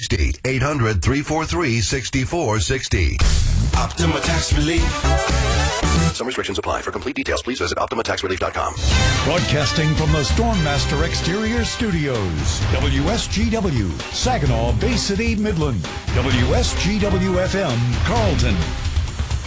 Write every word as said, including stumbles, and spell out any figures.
sixty. eight hundred, three four three, six four six zero. Optima Tax Relief. Some restrictions apply. For complete details, please visit optima tax relief dot com. Broadcasting from the Stormmaster Exterior Studios. W S G W, Saginaw, Bay City, Midland. W S G W F M, Carlton.